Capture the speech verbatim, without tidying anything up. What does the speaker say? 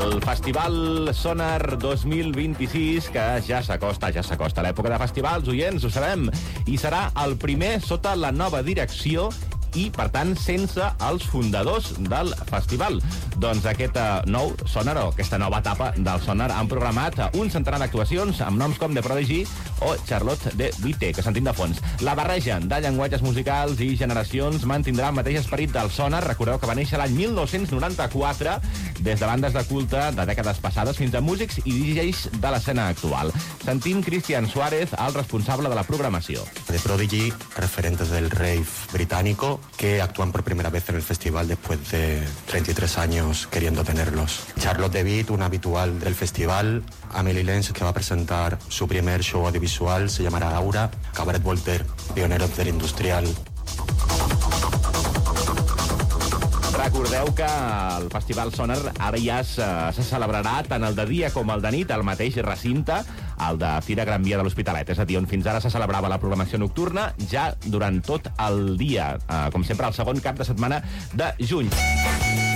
El Festival Sonar dos mil vint-i-sis, que ja s'acosta, ja s'acosta l'època de festivals, oients, ho sabem, i serà el primer sota la nova direcció i, per tant, sense els fundadors del festival. Doncs aquest uh, nou Sonar, o aquesta nova etapa del Sonar, han programat un centenar d'actuacions amb noms com The Prodigy o Charlotte de Witte, que sentim de fons. La barreja de llenguatges musicals i generacions mantindrà el mateix esperit del Sonar. Recordeu que va néixer l'any mil nou-cents noranta-quatre, des de bandes de culte de dècades passades fins a músics i D Js de l'escena actual. Sentim Cristian Suárez, el responsable de la programació. The Prodigy, referentes del rave británico, que actúan por primera vez en el festival después de treinta y tres años queriendo tenerlos. Charlotte de Witte, una habitual del festival. Amelie Lenz, que va a presentar su primer show audiovisual, se llamará Aura. Cabaret Voltaire, pioneros del industrial. Recordeu que el Festival Sonar ara ja se, se celebrarà tant el de dia com el de nit al mateix recinte, el de Fira Gran Via de l'Hospitalet. És a dir, on fins ara se celebrava la programació nocturna, ja durant tot el dia, eh, com sempre, el segon cap de setmana de juny.